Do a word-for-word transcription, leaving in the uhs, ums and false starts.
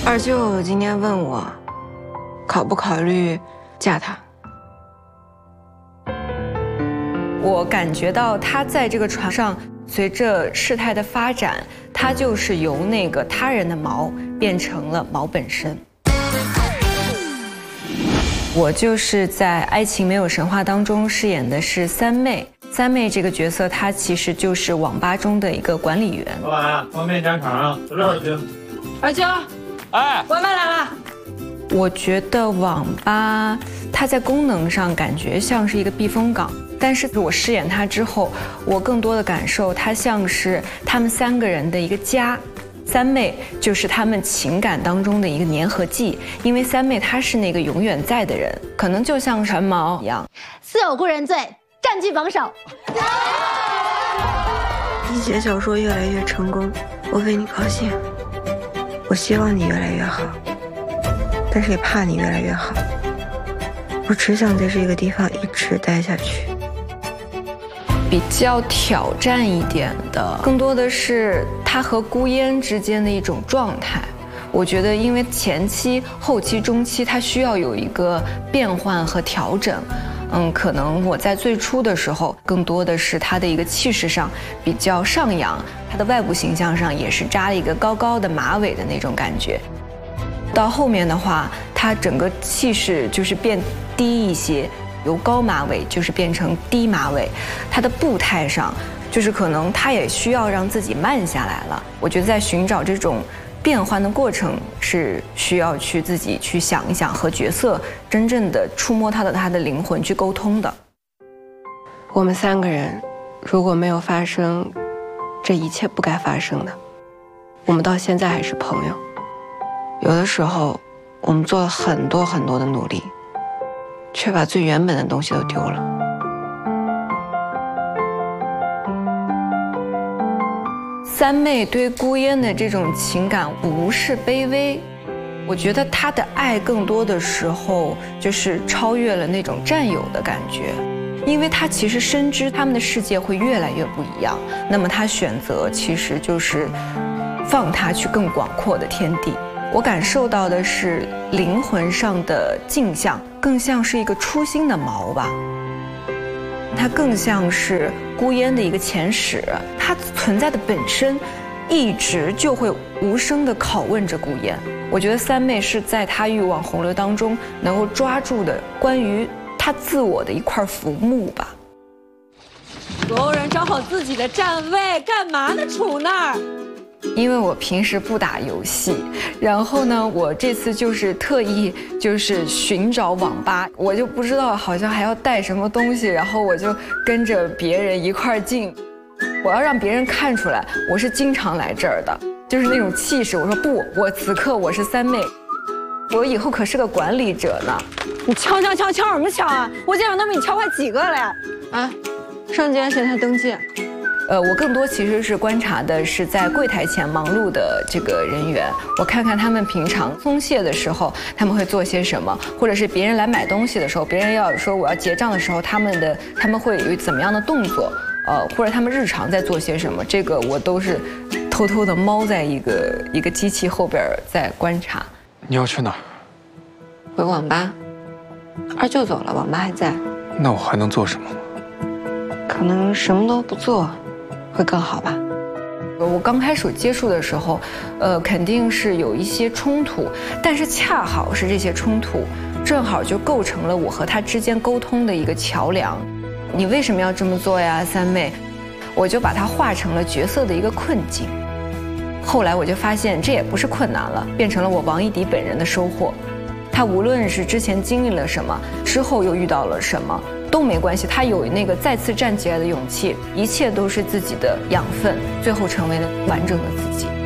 二舅今天问我，考不考虑嫁他？ 我感觉到他在这个船上，随着事态的发展，他就是由那个他人的毛变成了毛本身。我就是在《爱情没有神话》当中饰演的是三妹。三妹这个角色，她其实就是网吧中的一个管理员。 老板，方便加肠啊，十二斤。 二舅， 哎， 外卖来了。 我觉得网吧它在功能上感觉像是一个避风港，但是我饰演它之后，我更多的感受它像是他们三个人的一个家。三妹就是他们情感当中的一个粘合剂，因为三妹她是那个永远在的人，可能就像船锚一样。 似有故人醉，占据榜首。 你写小说越来越成功，我为你高兴。我希望你越来越好，但是也怕你越来越好。我只想在这个地方一直待下去。 比较挑战一点的，更多的是他和孤烟之间的一种状态。我觉得，因为前期、后期、中期，他需要有一个变换和调整。嗯，可能我在最初的时候，更多的是他的一个气势上比较上扬，他的外部形象上也是扎了一个高高的马尾的那种感觉。到后面的话，他整个气势就是变低一些。由高马尾就是变成低马尾，他的步态上就是可能他也需要让自己慢下来了。我觉得在寻找这种变换的过程是需要去自己去想一想，和角色真正的触摸他的他的灵魂去沟通的。 我们三个人如果没有发生这一切不该发生的，我们到现在还是朋友。有的时候我们做了很多很多的努力，却把最原本的东西都丢了。 三妹对孤烟的这种情感不是卑微，我觉得她的爱更多的时候就是超越了那种占有的感觉，因为她其实深知他们的世界会越来越不一样，那么她选择其实就是放他去更广阔的天地。我感受到的是灵魂上的镜像，更像是一个初心的毛吧。它更像是孤烟的一个前史，它存在的本身，一直就会无声地拷问着孤烟。我觉得三妹是在她欲望洪流当中能够抓住的关于她自我的一块浮木吧。 所有人找好自己的站位，干嘛呢？杵那儿。 因为我平时不打游戏，然后呢，我这次就是特意就是寻找网吧，我就不知道好像还要带什么东西，然后我就跟着别人一块儿进，我要让别人看出来我是经常来这儿的，就是那种气势。我说不，我此刻我是三妹，我以后可是个管理者呢。 你敲敲敲敲什么敲啊？我今晚都比你敲坏几个了呀！ 啊，上街现在登记。 呃，我更多其实是观察的是在柜台前忙碌的这个人员，我看看他们平常松懈的时候他们会做些什么，或者是别人来买东西的时候，别人要说我要结账的时候，他们的他们会有怎么样的动作，呃，或者他们日常在做些什么，这个我都是偷偷的猫在一个一个机器后边在观察。 你要去哪儿？ 回网吧。二舅走了，网吧还在。 那我还能做什么？ 可能什么都不做会更好吧。 我刚开始接触的时候，呃，肯定是有一些冲突，但是恰好是这些冲突，正好就构成了我和他之间沟通的一个桥梁。你为什么要这么做呀，三妹？我就把它化成了角色的一个困境。后来我就发现这也不是困难了，变成了我王一迪本人的收获。他无论是之前经历了什么，之后又遇到了什么，都没关系，他有那个再次站起来的勇气，一切都是自己的养分，最后成为了完整的自己。